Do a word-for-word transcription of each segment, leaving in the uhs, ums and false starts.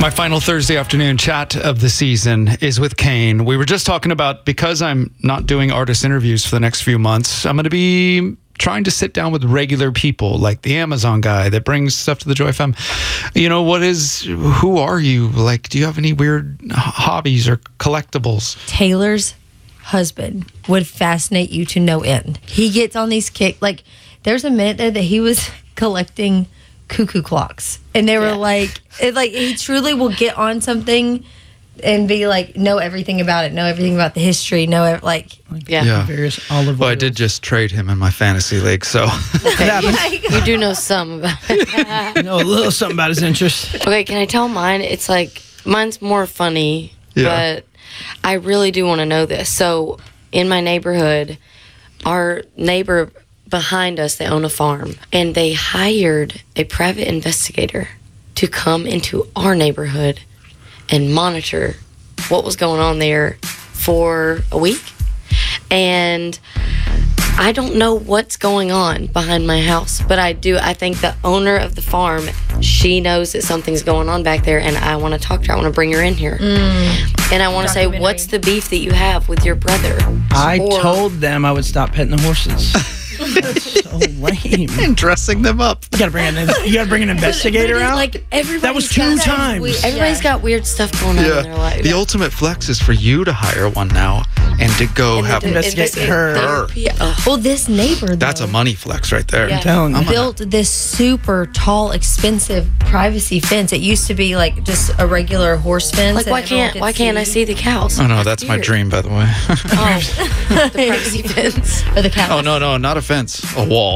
My final Thursday afternoon chat of the season is with Kane. We were just talking about, because I'm not doing artist interviews for the next few months, I'm going to be trying to sit down with regular people, like the Amazon guy that brings stuff to the Joy F M. You know, what is, who are you? Like, do you have any weird hobbies or collectibles? Taylor's husband would fascinate you to no end. He gets on these kicks. Like, there's a minute there that he was collecting cuckoo clocks, and they were yeah. like, it, like he truly will get on something and be like, know everything about it, know everything about the history, know ev- like yeah, yeah. various olive well, oils. I did just trade him in my fantasy league, so okay, you, you do know some about it. You know a little something about his interest. Okay, can I tell mine? It's like mine's more funny, yeah. but I really do want to know this. So in my neighborhood, our neighbor behind us, they own a farm, and they hired a private investigator to come into our neighborhood and monitor what was going on there for a week. And I don't know what's going on behind my house, but I do. I think the owner of the farm, she knows that something's going on back there, and I want to talk to her. I want to bring her in here. Mm. And I want to say, what's the beef that you have with your brother? I or, told them I would stop petting the horses. That's so lame. And dressing them up. You gotta bring an you gotta bring an investigator out. Like everybody. That was two times. We, everybody's got weird stuff going on Yeah. in their life. The ultimate flex is for you to hire one now and to go And have to investigate her. therapy. Yeah. Ugh. well, this neighbor though, That's a money flex right there. Yeah. I'm telling you. built this super tall, expensive privacy fence. It used to be like just a regular horse fence. Like that why everyone can't could why can't I see the cows? Oh, no, that's my weird. dream, by the way. Oh, the privacy fence. or the cows? Oh, no, no, not a fence. A wall.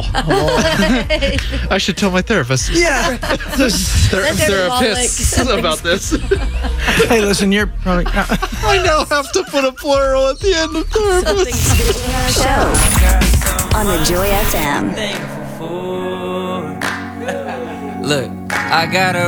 I should tell my therapist. Yeah. This- Ther- That's therapist symbolic. about this. hey, listen, you're probably. I now have to put a plural at the end of therapist. Show on the Joy F M. Look, I got a